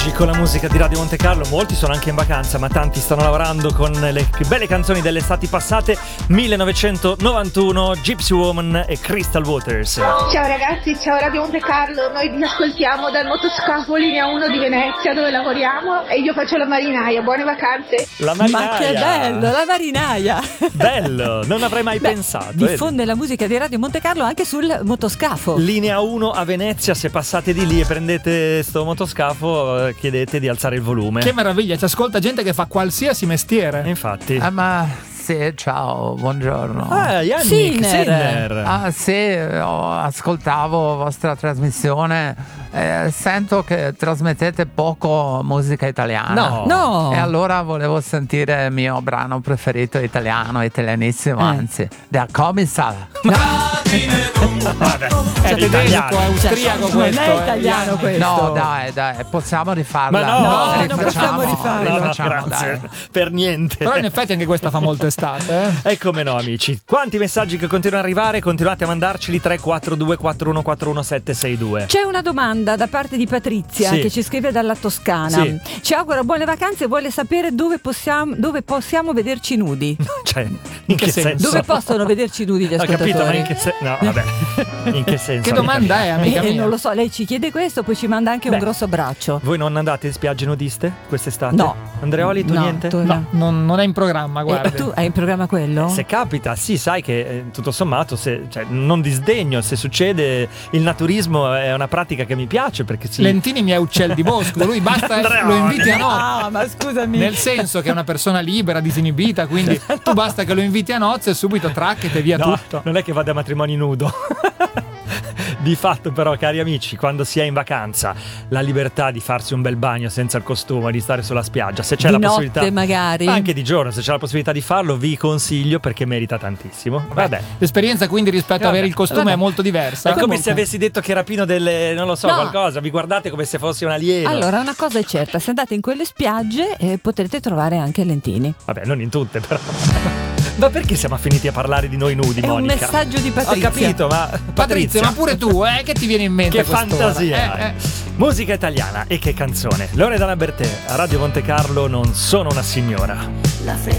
Con la musica di Radio Monte Carlo, molti sono anche in vacanza, ma tanti stanno lavorando con le più belle canzoni delle estati passate. 1991, Gypsy Woman e Crystal Waters. Ciao ragazzi, ciao Radio Monte Carlo, noi vi ascoltiamo dal motoscafo linea 1 di Venezia dove lavoriamo e io faccio la marinaia. Buone vacanze. La marinaia. Ma che bello, la marinaia. Bello, non avrei mai pensato. Diffonde la musica di Radio Monte Carlo anche sul motoscafo. Linea 1 a Venezia, se passate di lì e prendete sto motoscafo, chiedete di alzare il volume. Che meraviglia, ci ascolta gente che fa qualsiasi mestiere. Infatti. Ma sì, ciao, buongiorno. Yannick Sinner. Sì, ascoltavo vostra trasmissione. Sento che trasmettete poco musica italiana. No. E allora volevo sentire il mio brano preferito italianissimo, anzi, Der Kommissar. Vabbè, È tedesco, è austriaco questo. Non è italiano questo. No, dai, possiamo rifarla. Ma no, non possiamo rifarlo. Rifacciamo, grazie. dai. Per niente. Però in effetti anche questa fa molto estate. E come no, amici. Quanti messaggi che continuano ad arrivare? Continuate a mandarceli 342 4141 762. C'è una domanda da parte di Patrizia, Sì. che ci scrive dalla Toscana. Sì. Ci augura buone vacanze e vuole sapere dove possiamo vederci nudi. Cioè, in che senso? Dove possono vederci nudi gli Ho ascoltatori? capito, ma in che senso? No, vabbè. In che senso? Che domanda è, amica mia? Non lo so, lei ci chiede questo, poi ci manda anche un grosso braccio. Voi non andate in spiagge nudiste quest'estate? No. Andreoli, tu No, niente? tu No, non è in programma, E guarda. tu hai in programma quello? Se capita, sì, sai che tutto sommato, non disdegno, se succede, il naturismo è una pratica che mi piace perché Lentini mi è uccel di bosco, lui basta lo inviti a nozze. Ah, ma scusami. Nel senso che è una persona libera, disinibita, quindi tu basta che lo inviti a nozze e subito tracchete via No, tutto. non è che vada a matrimoni nudo. Di fatto però, cari amici, quando si è in vacanza, la libertà di farsi un bel bagno senza il costume, di stare sulla spiaggia, se c'è Di la notte possibilità, magari. anche di giorno, se c'è la possibilità di farlo, vi consiglio perché merita tantissimo. Vabbè. L'esperienza quindi rispetto a avere il costume è molto diversa. È come Comunque. se avessi detto che era pieno delle, non lo so, No. qualcosa, vi guardate come se fossi un alieno. Allora, una cosa è certa, se andate in quelle spiagge potrete trovare anche Lentini. Vabbè, non in tutte però. Ma perché siamo finiti a parlare di noi nudi, È un Monica? messaggio di Ho Patrizia. capito, ma Patrizia, ma pure tu, che ti viene in mente che a quest'ora? fantasia hai. Musica italiana e che canzone. Loredana Bertè a Radio Monte Carlo, non sono una signora. La fretta